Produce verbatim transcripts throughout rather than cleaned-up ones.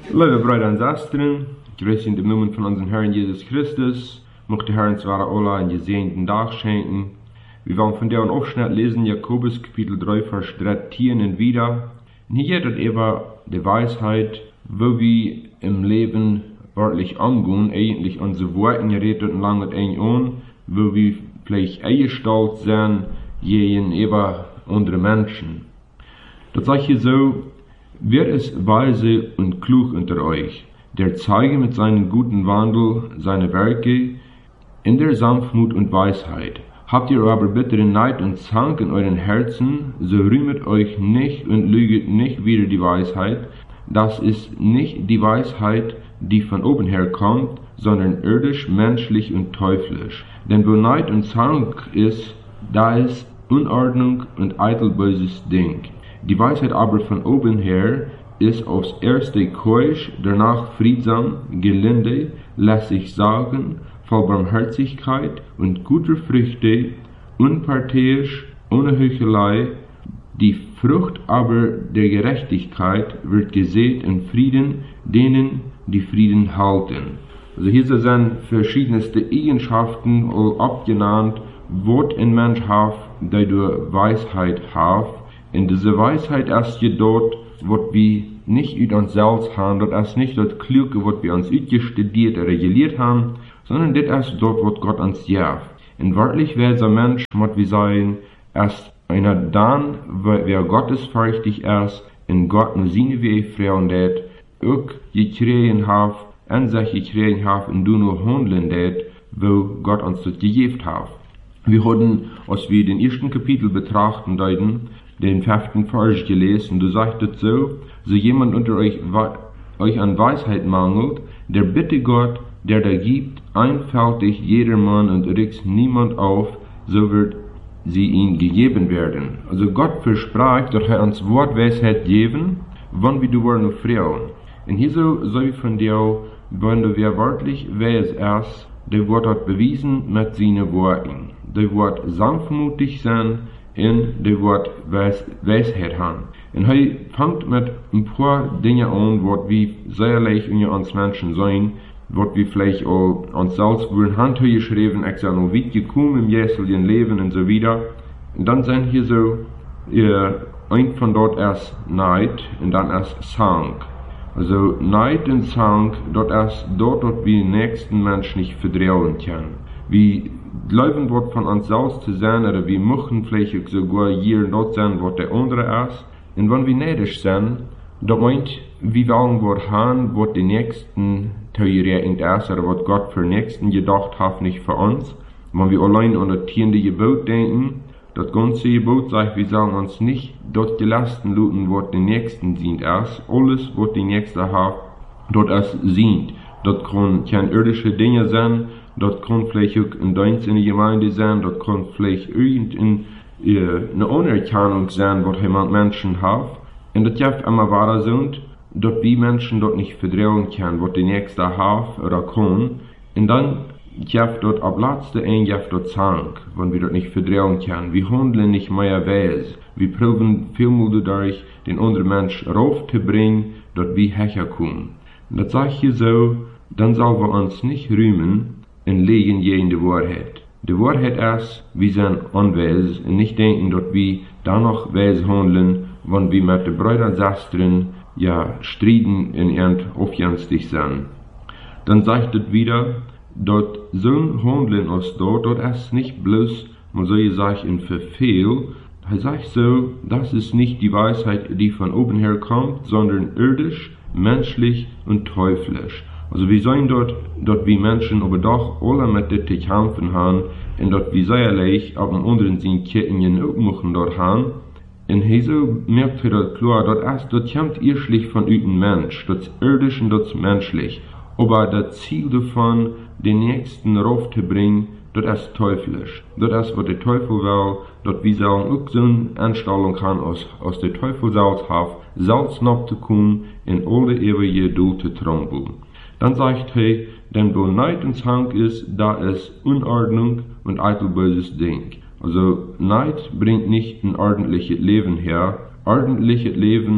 Liebe Brüder und Schwestern, grüß in dem Namen von unserem Herrn Jesus Christus, möchte der Herr uns wahre Allah einen gesegneten Tag schenken. Wir wollen von der Aufschnitt lesen, Jakobus Kapitel drei, Vers dreizehn und wieder. Und hier hat über die Weisheit, wo wir im Leben wörtlich angehen, eigentlich unsere Worte geredet und lange ein an, wo wir vielleicht eingestellt sind, gegenüber anderen Menschen. Das sage ich hier so: Wer ist weise und klug unter euch, der zeige mit seinem guten Wandel seine Werke in der Sanftmut und Weisheit. Habt ihr aber bitteren Neid und Zank in euren Herzen, so rühmet euch nicht und lüget nicht wider die Weisheit. Das ist nicht die Weisheit, die von oben herkommt, sondern irdisch, menschlich und teuflisch. Denn wo Neid und Zank ist, da ist Unordnung und eitel böses Ding. Die Weisheit aber von oben her ist aufs erste keusch, danach friedsam, gelinde, lässt sich sagen, voll Barmherzigkeit und guter Früchte, unparteiisch, ohne Heuchelei. Die Frucht aber der Gerechtigkeit wird gesät in Frieden, denen die Frieden halten. Also hier sind verschiedenste Eigenschaften abgenannt, was ein Mensch hat, der durch Weisheit hat. In dieser Weisheit ist je dort, was wir nicht über uns selbst haben, das ist nicht das Kluge, was wir uns studiert oder gelehrt haben, sondern das ist dort, was Gott uns gibt. In wörtlich wäre der Mensch, muss wir sagen, erst einer dann, wer gottesfürchtig ist, in Gott nur seine Wege freundet, auch gekriegen hat, an sich gekriegen hat und du nur handeln det, wo Gott uns das gegeben hat. Wir hatten, als wir den ersten Kapitel betrachten, deuten, den fünften Vers gelesen, du sagtest so, so jemand unter euch, euch an Weisheit mangelt, der bitte Gott, der da gibt, einfältig jedermann und regt niemand auf, so wird sie ihm gegeben werden. Also Gott versprach, dass er uns Wort Weisheit geben, wann wir du wollen frauen. Und hier so soll ich von dir, wenn du wer wörtlich weis ist, der Wort hat bewiesen mit seinen Worten. Der Wort sanftmutig sein, in der Wort Weisheit haben. Und er fängt mit ein paar Dinge an, was wir sehr leicht unter uns Menschen sein, was wir vielleicht auch uns selbst wollen Hand geschrieben, ich sage noch weit gekommen im jährlichen Leben und so wieder. Und dann sind hier so, äh, ein von dort erst Neid und dann erst Zank. Also Neid und Zank, dort erst dort, dort wir den nächsten Menschen nicht vertrauen können. Wie glauben wird von uns selbst zu sein, oder wir möchten vielleicht sogar hier dort sein, was der andere ist. Und wenn wir neidisch sind, dann meint, wir wollen wir haben, was die Nächsten theoretisch ist, oder was Gott für Nächsten gedacht hat, nicht für uns. Wenn wir allein an das tiende Gebot denken, das ganze Gebot sagt, wir sollen uns nicht dort gelasten luten, was die Nächsten sind ist. Alles, was die Nächste hat, dort ist sind. Das können keine irdische Dinge sein, das kann vielleicht auch ein Dienst in der Gemeinde sein, das kann vielleicht irgendeine äh, Anerkennung sein, was jemand Menschen hat. Und das darf immer wahr sein, dass wir Menschen dort nicht vertrauen können, was die Nächste hat oder kann. Und dann darf dort ab letzte ein dort Zank, wenn wir dort nicht vertrauen können. Wir handeln nicht mehr weise. Wir probieren vielmal dadurch, den anderen Menschen raufzubringen, dass wir herkommen. Und das sage ich hier so, dann sollen wir uns nicht rühmen, und legen je in die Wahrheit. Die Wahrheit ist, wir sind unweise und nicht denken, dass wir danach weise handeln, wenn wir mit den Brüdern und Schwestern ja striden und ihren aufjenstig sind. Dann sagt es wieder, dass so ein Handeln aus dort, das ist nicht bloß, man soll sagen, ein Verfehl. Er sagt so, das ist nicht die Weisheit, die von oben her kommt, sondern irdisch, menschlich und teuflisch. Also wir sehen dort, dass wir Menschen aber doch alle mit dem zu kämpfen haben und dass wir sehr leicht auf dem anderen Sinn Ketten auch machen dort haben. Und hier so merkt ihr das klar, dass das kommt irrschlich von einem Mensch, das ist irdisch und das ist menschlich. Aber das Ziel davon, den Nächsten raufzubringen, das ist teuflisch. Das ist, was der Teufel will, dass wir sagen, auch so eine Einstellung haben, aus, aus der Teufel selbst hat, selbst noch zu kommen, in alle ewige Dull zu trampeln. Dann sagt er, denn wo Neid und Zank ist, da ist Unordnung und eitel böses Ding. Also Neid bringt nicht ein ordentliches Leben her. Ordentliches Leben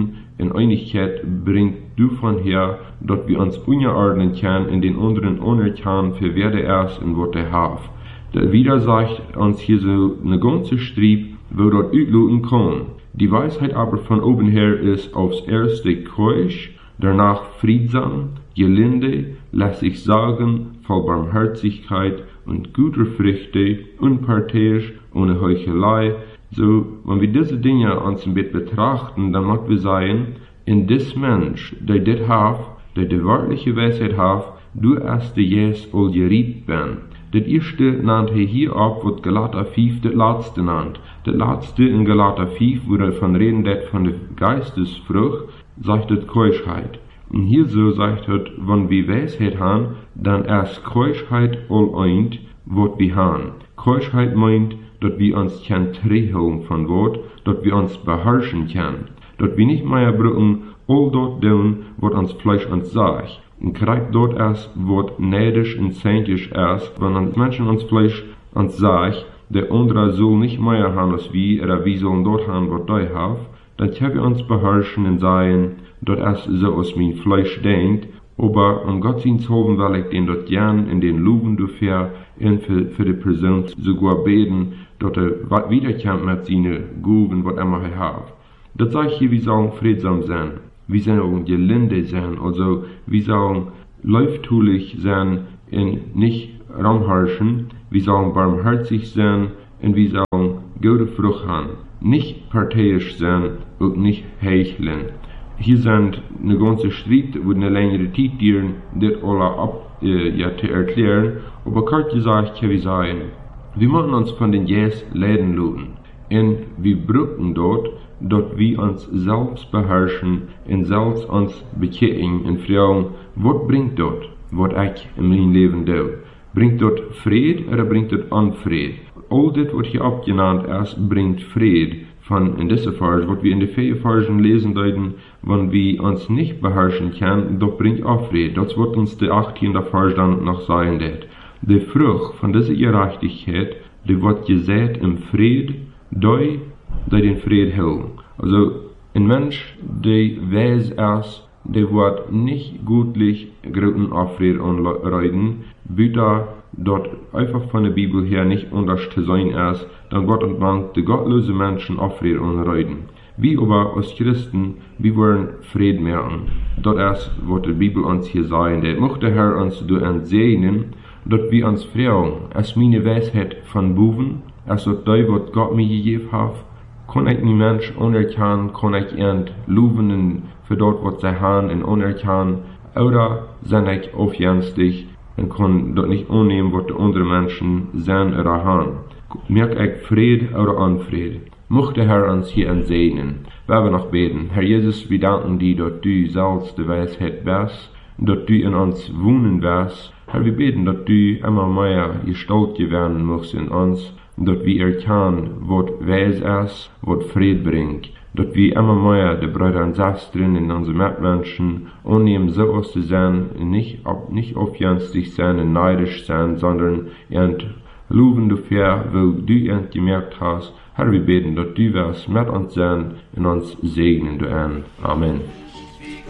in Einigkeit bringt du von her, dort wir uns unordnen können in den anderen unerkannt, für wer der erst und was der haf. Der wieder sagt uns hier so eine ganze Strieb, wo dort ütluten kann. Die Weisheit aber von oben her ist aufs erste keusch, danach friedsam, gelinde, lässt sich sagen, voll Barmherzigkeit und guter Früchte, unparteiisch, ohne Heuchelei. So, wenn wir diese Dinge uns im Bett betrachten, dann mag wir sagen, in des Mensch, der det haf, der die wörtliche Weisheit haf, du erst die jes all geriet ben. Das erste nannt er hier ab, was Galater fünf das letzte nannt. Das letzte in Galater fünf, wo er von reden det von der Geistesfrucht, sagt das Keuschheit. Und hier so sagt er, wenn wir Weisheit haben, dann erst Keuschheit all eint, was wir haben. Keuschheit meint, dass wir uns kein Drehung von Wort, dass wir uns beherrschen können. Dass wir nicht mehr brauchen, all dort tun, was uns Fleisch uns sagt. Und kriegt dort erst, was neidisch und saintisch erst, wenn uns Menschen uns Fleisch uns sagt, der andere soll nicht mehr haben als wir, oder wir sollen dort haben, was die haben, dann können wir uns beherrschen und sagen, dort erst so aus mein Fleisch denkt, aber um Gott sein Hoben will ich den dort gern in den Luven dafür und für, für die Person sogar beten, dort er wiederkommt mit seinen Guven, was immer er hat. Das sage ich hier, wir sollen friedsam sein, wir sollen gelinde sein, also wir sollen läuftulich sein und nicht rumherrschen, wir sollen barmherzig sein und wir sollen gute Frucht haben, nicht parteiisch sein und nicht heucheln. Hier sind eine ganze Schritt, wo eine längere Zeit dauern, das alle ab, äh, ja, zu erklären, aber kurz gesagt kann ich sagen, wir müssen uns von den Jes leiden lassen. Und wir brauchen dort, dort wir uns selbst beherrschen und selbst uns bekehren und fragen, was bringt dort, was ich in meinem Leben tue? Bringt dort Fried oder bringt dort Unfried? All das, was hier abgenannt ist, bringt Fried. Von in dieser Vers, was wir in den vier Versen lesen deuten, wenn wir uns nicht beherrschen können, doch bringt auch Fried. Das wird uns der achtzehnte Vers dann noch sagen. Dat. Die Frucht von dieser Gerechtigkeit, die wird gesät im Fried, die, die den Fried hält. Also, ein Mensch, der weiß es, der wird nicht gutlich großen Aufried anreiten, bitte dort einfach von der Bibel her nicht anders zu sein ist, dann Gott und man die gottlose Menschen Aufried anreiten. Wir aber als Christen, wir wollen Fried merken. Dort ist, was die Bibel uns hier sagen, der möchte der Herr uns durch entsegnen, dass wir uns fragen, es meine Weisheit von Buben, es dort die, was Gott mir gegeben hat, kann ich nie Mensch unerkennen, kann ich ent loben für dort, was sie haben, und unerkennen, oder sind ich aufjenstig und kann dort nicht annehmen, was die anderen Menschen sind oder haben. Merk ich Fried oder Unfried. Möchte der Herr uns hier entsegnen. Wir werden noch beten. Herr Jesus, wir danken dir, dass du selbst die Weisheit bist, dass du in uns wohnen wirst. Herr, wir beten, dass du immer mehr Gestalt gewähren musst in uns, dass wir erkennen, was Weis ist, was Fried bringt, dass wir immer mehr die Brüder und Schwestern in unseren Mitmenschen annehmen, so aus zu sein, nicht, nicht aufjenstig sein und neidisch sein, sondern und loben dafür, wo du ent gemerkt hast. Herr, wir beten, dass du wirst mit uns sein und uns segnen. Amen.